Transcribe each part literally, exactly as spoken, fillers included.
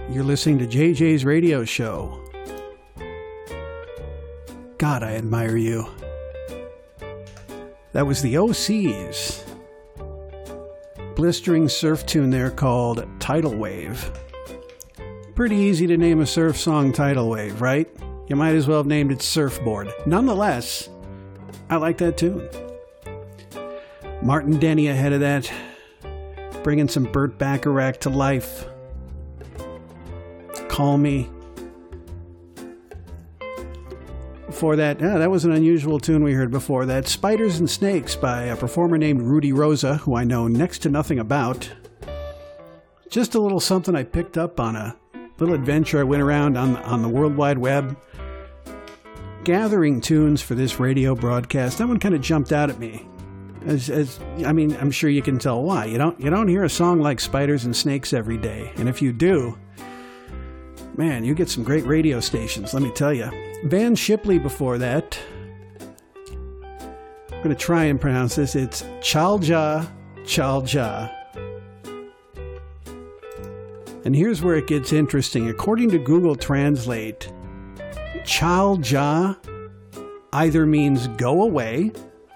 You're listening to J J's radio show. God, I admire you. That was the O C's. Blistering surf tune there called Tidal Wave. Pretty easy to name a surf song Tidal Wave, right? You might as well have named it Surfboard. Nonetheless, I like that tune. Martin Denny ahead of that, bringing some Burt Bacharach to life. Call Me. Before that, yeah, that was an unusual tune we heard before that. Spiders and Snakes by a performer named Rudy Rosa, who I know next to nothing about. Just a little something I picked up on a little adventure I went around on, on the World Wide Web, gathering tunes for this radio broadcast. That one kind of jumped out at me. As, as I mean, I'm sure you can tell why. You don't, you don't hear a song like Spiders and Snakes every day. And if you do, man, you get some great radio stations, let me tell you. Van Shipley before that. I'm going to try and pronounce this. It's Chalja, Chalja. And here's where it gets interesting. According to Google Translate, Chalja either means go away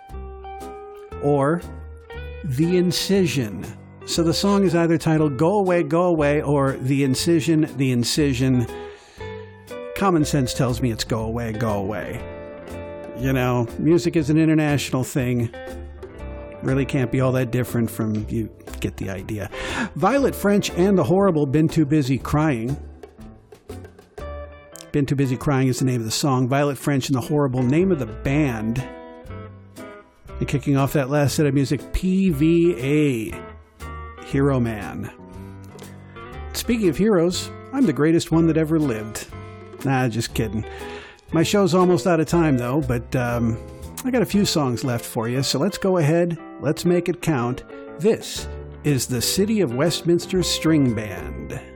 or the incision. So the song is either titled Go Away, Go Away, or The Incision, The Incision. Common sense tells me it's Go Away, Go Away. You know, music is an international thing. Really can't be all that different from, you get the idea. Violet French and the Horrible Been Too Busy Crying. Been Too Busy Crying is the name of the song. Violet French and the Horrible, name of the band. And kicking off that last set of music, P V A, Hero Man. Speaking of heroes, I'm the greatest one that ever lived. Nah, just kidding. My show's almost out of time, though, but um, I got a few songs left for you, so let's go ahead. Let's make it count. This is the City of Westminster String Band.